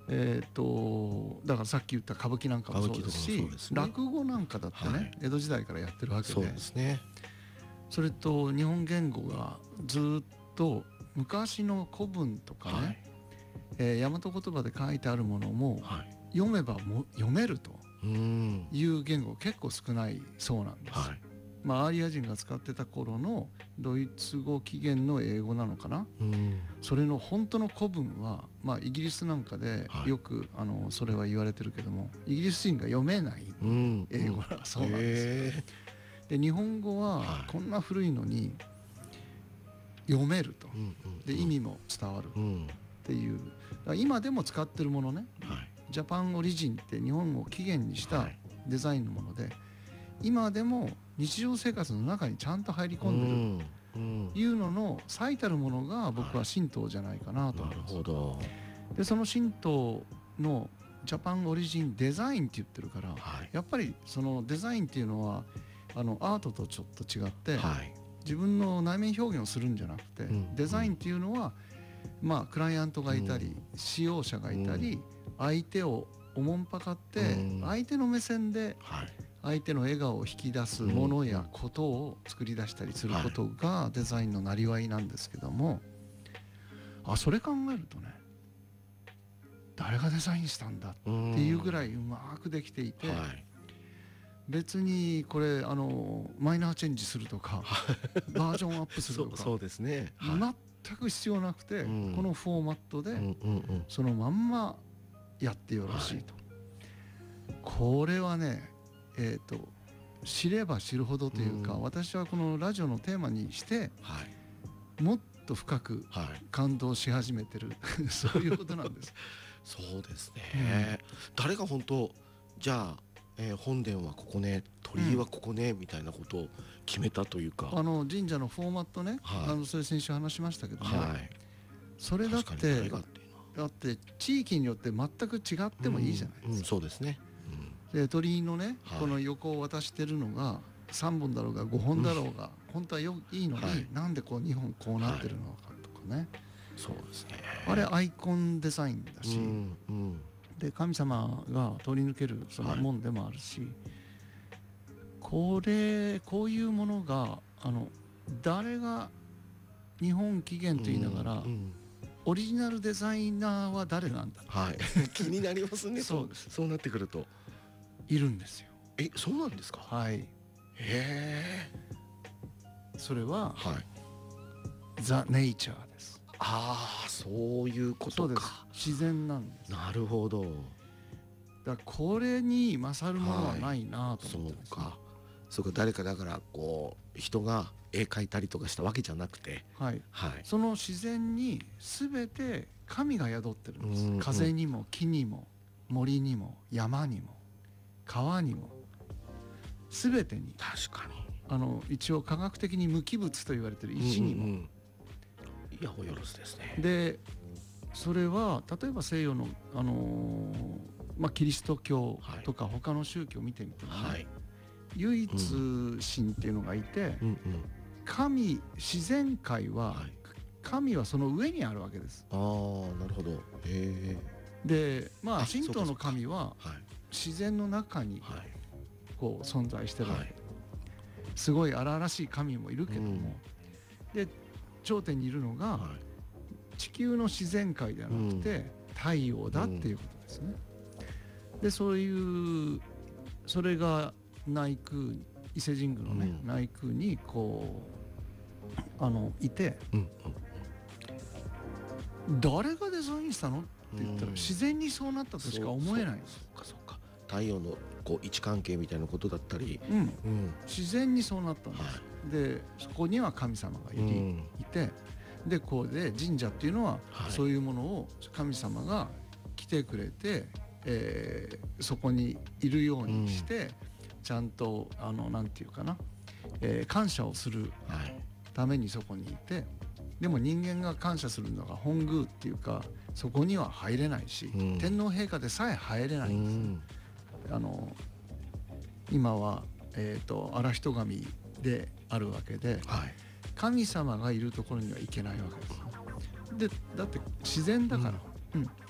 だからさっき言った歌舞伎なんかもそうですし、落語なんかだってね、江戸時代からやってるわけで、 そうですね。 それと日本言語がずっと昔の古文とかね、大和言葉で書いてあるものも読めばも読めるという言語結構少ないそうなんです。アーリア人が使ってた頃のドイツ語起源の英語なのかな、それの本当の古文は、イギリスなんかでよく、それは言われてるけども、イギリス人が読めない英語だそうなんですよ。で日本語はこんな古いのに読めると、で意味も伝わるっていう、今でも使ってるものね、ジャパンオリジンって日本語を起源にしたデザインのもので、今でも日常生活の中にちゃんと入り込んでるというのの最たるものが僕は神道じゃないかなと思います。でその神道のジャパンオリジンデザインって言ってるから、やっぱりそのデザインっていうのはアートとちょっと違って、自分の内面表現をするんじゃなくて、デザインっていうのはクライアントがいたり、使用者がいたり、相手をおもんぱかって相手の目線で相手の笑顔を引き出すものやことを作り出したりすることがデザインのなりわいなんですけども、それ考えるとね、誰がデザインしたんだっていうぐらいうまくできていて、別にこれマイナーチェンジするとかバージョンアップするとかそうですね、 全く必要なくて、このフォーマットでそのまんまやってよろしいと。これはね、知れば知るほどというか、私はこのラジオのテーマにして、もっと深く感動し始めてるそういうことなんです。 そうですね、誰が本当じゃあ、本殿はここね、鳥居はここね、みたいなことを決めたというか、 神社のフォーマットね、それ先週話しましたけどね、それだって地域によって全く違ってもいいじゃないですか。 そうですね。 で鳥居のね、この横を渡してるのが3本だろうが5本だろうが、本当はいいのに、なんでこう2本こうなってるのかとかね、 そうですね、 あれアイコンデザインだし、で神様が通り抜けるその門でもあるし、こういうものが誰が日本起源と言いながら、オリジナルデザイナーは誰なんだ、 気になりますね。そうなってくるといるんですよ。 そうなんですか。 それはザ・ネイチャーです。 そういうことか。 自然なんです。 なるほど。 だからこれに勝るものはないなと思ってます。 そうか、誰かだからこう人が絵描いたりとかしたわけじゃなくて、その自然に全て神が宿ってるんです。風にも木にも森にも山にも川にも全てに。 確かに一応科学的に無機物と言われてる石にも、 ヤホヨルスですね。 でそれは例えば西洋のキリスト教とか他の宗教を見てみてもね、唯一神っていうのがいて、自然界は神はその上にあるわけです。 なるほど。 で神道の神は自然の中にこう存在してるわけで、すごい荒々しい神もいるけども、で頂点にいるのが地球の自然界ではなくて太陽だっていうことですね。でそれが内宮、伊勢神宮のね、内宮にこういて、誰がデザインしたのって言ったら自然にそうなったとしか思えないんです。 そうか太陽のこう位置関係みたいなことだったり、 自然にそうなったんです。でそこには神様がいて、でこうで神社っていうのはそういうものを神様が来てくれて、そこにいるようにして、ちゃんとなんていうかな、感謝をするためにそこにいて、でも人間が感謝するのが本宮っていうか、そこには入れないし、天皇陛下でさえ入れないんです。今は荒人神であるわけで、神様がいるところには行けないわけです。でだって自然だから、